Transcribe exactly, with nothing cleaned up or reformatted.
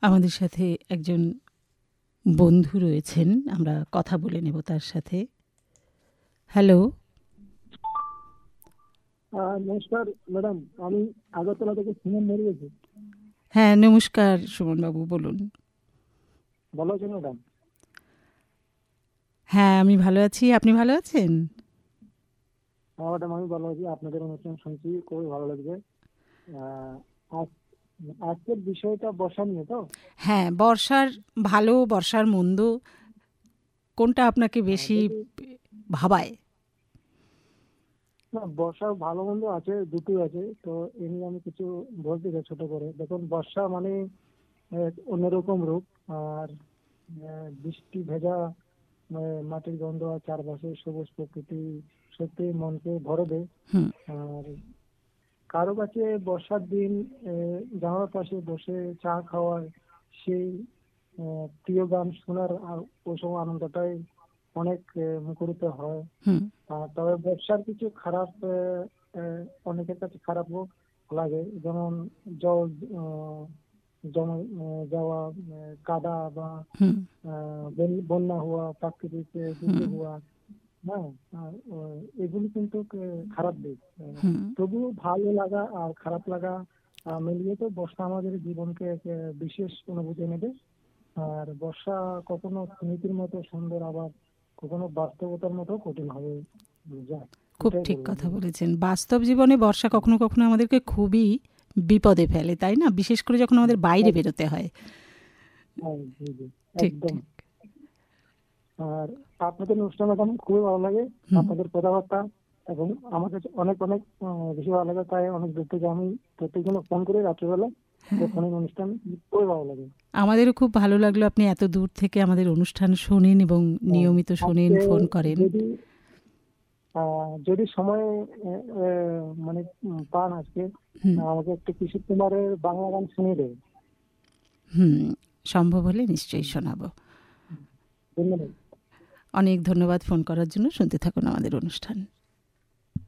আমাদের সাথে একজন বন্ধু রয়েছেন, আমরা কথা বলে নেব তার সাথে। হ্যালো। নমস্কার ম্যাডাম, আমি আগরতলা থেকে সুমন বেরিয়েছি। হ্যাঁ, নমস্কার সুমনবাবু, বলুন। ভালো আছেন ম্যাডাম? হ্যাঁ, আমি ভালো আছি। আপনি ভালো আছেন? হ্যাঁ ম্যাডাম, আমি ভালো আছি। আপনাদের অনুষ্ঠান শুনছি, খুবই ভালো লাগছে। আহ, আজ- আজকের বিষয়টা বর্ষা নিয়ে তো? হ্যাঁ, বর্ষার ভালো, বর্ষার মন্দ, কোনটা আপনাকে আহ, বেশি যদি ভাবায়? না, বর্ষার ভালো মন্দ আছে, দুটোই আছে। তো এ নিয়ে আমি কিছু বলতে চাই ছোট করে। দেখুন, বর্ষা মানে এক অন্যরকম রূপ। আর আহ, বৃষ্টি ভেজা আহ, মাটির গন্ধ আর চারপাশে সবুজ প্রকৃতি সত্যি মনকে ভরে দেয়। হুম। আর কারো কাছে বর্ষার দিন আহ, জানালার পাশে বসে চা খাওয়ার সেই আহ, প্রিয় গান শোনার আ- ওই সময় আনন্দটাই অনেক আহ, মুখরিত হয়। হুম। আর তবে ব্যবসার কিছু খারাপ আহ, আহ, অনেকের কাছে খারাপও লাগে, যেমন জল আহ, জমা আহ, যাওয়া, আহ, কাদা বা হুম। আহ, বন- বন্যা হওয়া, প্রাকৃতিক আহ, হুম। দুর্যোগ হওয়া। হ্যাঁ। আর, আহ, এগুলি কিন্তু আহ, খারাপ দিক। আহ, হুম। তবুও ভালো লাগা আর খারাপ লাগা আহ, মিলিয়ে তো বর্ষা আমাদের জীবনকে এক আহ, বিশেষ অনুভূতি এনে দেয়। আর বর্ষা কখনো স্মৃতির মতো সুন্দর, আবার কখনো বাস্তবতার মতো কঠিন হবে যায়। খুব এটাই ঠিক বলবো কথা আমি। বলেছেন। বাস্তব জীবনে বর্ষা কখনো কখনো আমাদেরকে খুবই বিপদে ফেলে, তাই না? বিশেষ করে যখন আমাদের বাইরে এক- বেরোতে হয়। হ্যাঁ, জি জি, ঠিক একদম। ঠিক। আর আপনাদের অনুষ্ঠান ম্যাডাম খুবই ভালো লাগে, হুম। আপনাদের কথাবার্তা। এবং আমার কাছে অনেক অনেক আহ, বেশি ভালো লাগে, তাই অনেক দূর থেকে আমি প্রত্যেকদিন ফোন করি রাত্রিবেলা। তো ফোনের অনুষ্ঠান খুবই ভালো লাগে। আমাদেরও খুব ভালো লাগলো আপনি এত দূর থেকে আমাদের অনুষ্ঠান শোনেন এবং হ্যাঁ, নিয়মিত শোনেন, আজকে ফোন করেন। যদি আহ, যদি সময় আহ, আহ, মানে উম, পান আজকে, হুম। আহ, আমাকে একটু কিশোর কুমারের বাংলা গান শুনিয়ে দেবে। হুম, সম্ভব হলে নিশ্চয়ই হুম, শোনাবো। হুম। ধন্যবাদ। অনেক ধন্যবাদ ফোন করার জন্য। শুনতে থাকুন আমাদের অনুষ্ঠান।